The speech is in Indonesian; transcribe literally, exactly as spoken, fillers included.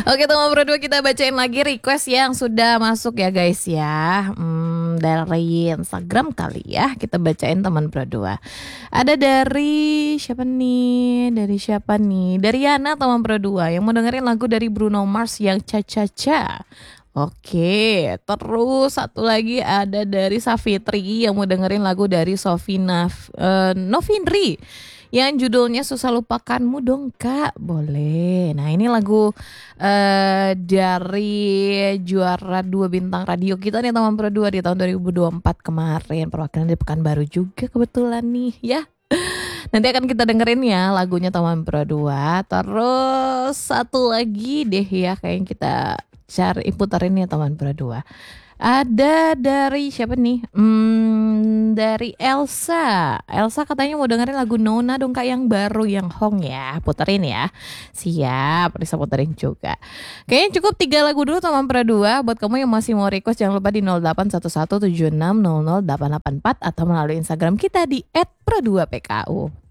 Oke, teman berdua kita bacain lagi request yang sudah masuk ya guys ya. Hmm, dari Instagram kali ya. Kita bacain teman berdua. Ada dari siapa nih? Dari siapa nih? Dari Yana teman berdua yang mau dengerin lagu dari Bruno Mars yang Cha Cha Cha. Oke, terus satu lagi ada dari Safitri yang mau dengerin lagu dari Sofina uh, Novindri yang judulnya Susah Lupakanmu dong kak. Boleh. Nah ini lagu uh, dari juara dua bintang radio kita nih teman berdua di tahun dua ribu dua puluh empat kemarin. Perwakilan di Pekanbaru juga kebetulan nih ya. Nanti akan kita dengerin ya lagunya teman berdua. Terus satu lagi deh ya kayaknya kita cari putarin ya teman berdua. Ada dari siapa nih? Hmm, dari Elsa. Elsa katanya mau dengerin lagu Nona dong kak yang baru yang Hong ya. Puterin ya. Siap, bisa puterin juga. Kayaknya cukup tiga lagu dulu teman berdua. Buat kamu yang masih mau request jangan lupa di nol delapan satu satu tujuh enam nol nol delapan delapan empat atau melalui Instagram kita di et pro dua p k u.